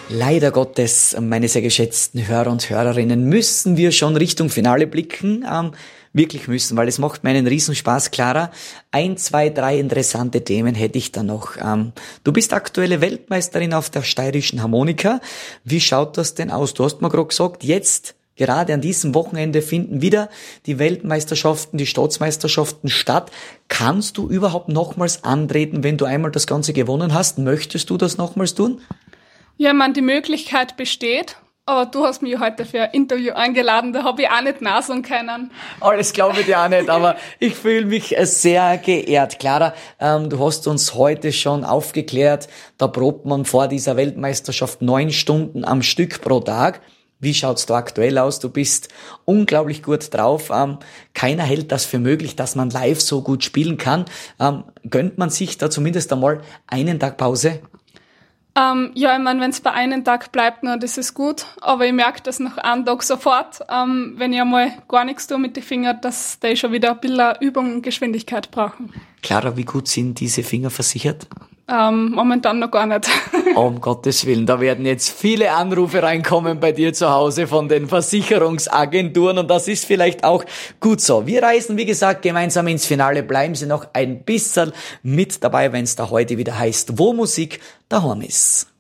Leider Gottes, meine sehr geschätzten Hörer und Hörerinnen, müssen wir schon Richtung Finale blicken. Wirklich müssen, weil es macht mir einen Riesenspaß, Clara. 1, 2, 3 interessante Themen hätte ich da noch. Du bist aktuelle Weltmeisterin auf der steirischen Harmonika. Wie schaut das denn aus? Du hast mir gerade gesagt, jetzt, gerade an diesem Wochenende finden wieder die Weltmeisterschaften, die Staatsmeisterschaften statt. Kannst du überhaupt nochmals antreten, wenn du einmal das Ganze gewonnen hast? Möchtest du das nochmals tun? Ja, die Möglichkeit besteht, aber du hast mich heute für ein Interview eingeladen, da habe ich auch nicht naseln können. Alles glaube ich dir auch nicht, aber ich fühle mich sehr geehrt. Clara, du hast uns heute schon aufgeklärt, da probt man vor dieser Weltmeisterschaft 9 Stunden am Stück pro Tag. Wie schaut's da aktuell aus? Du bist unglaublich gut drauf. Keiner hält das für möglich, dass man live so gut spielen kann. Gönnt man sich da zumindest einmal einen Tag Pause? Ja, wenn es bei einem Tag bleibt, das ist gut. Aber ich merke das nach einem Tag sofort, wenn ich einmal gar nichts tue mit den Fingern, dass die schon wieder ein bisschen Übung und Geschwindigkeit brauchen. Clara, wie gut sind diese Finger versichert? Momentan noch gar nicht. Um Gottes Willen, da werden jetzt viele Anrufe reinkommen bei dir zu Hause von den Versicherungsagenturen und das ist vielleicht auch gut so. Wir reisen, wie gesagt, gemeinsam ins Finale. Bleiben Sie noch ein bisschen mit dabei, wenn es da heute wieder heißt, wo Musik daheim ist.